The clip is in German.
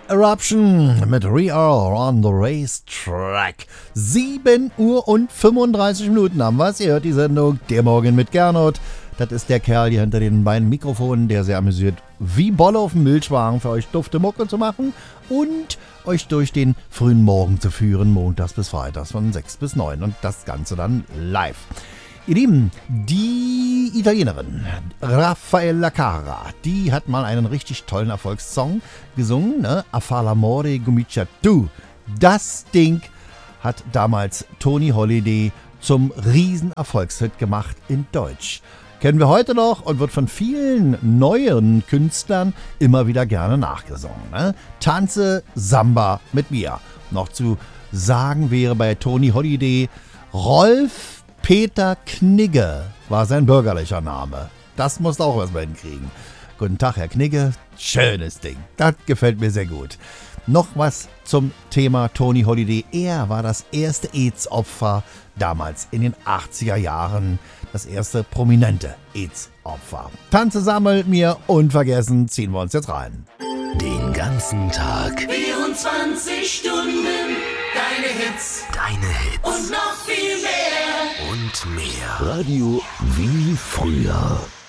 Eruption mit We Are on the Racetrack. 7 Uhr und 35 Minuten haben wir es. Ihr hört die Sendung Der Morgen mit Gernot. Das ist der Kerl hier hinter den beiden Mikrofonen, der sehr amüsiert wie Bolle auf dem Milchwagen für euch dufte Mucke zu machen und euch durch den frühen Morgen zu führen, montags bis freitags von 6 bis 9 und das Ganze dann live. Ihr Lieben, die Italienerin Raffaella Carrà, die hat mal einen richtig tollen Erfolgssong gesungen, ne? A far l'amore comincia tu. Das Ding hat damals Tony Holiday zum Riesenerfolgshit gemacht in Deutsch. Kennen wir heute noch und wird von vielen neuen Künstlern immer wieder gerne nachgesungen. Ne? Tanze Samba mit mir. Noch zu sagen wäre bei Tony Holiday Rolf Peter Knigge war sein bürgerlicher Name. Das musst du auch erstmal hinkriegen. Guten Tag, Herr Knigge. Schönes Ding. Das gefällt mir sehr gut. Noch was zum Thema Tony Holiday. Er war das erste AIDS-Opfer damals in den 80er Jahren. Das erste prominente AIDS-Opfer. Tanze zusammen mit mir, unvergessen, ziehen wir uns jetzt rein. Den ganzen Tag. 24 Stunden. Deine Hits. Und noch viel mehr. Und mehr. Radio wie früher.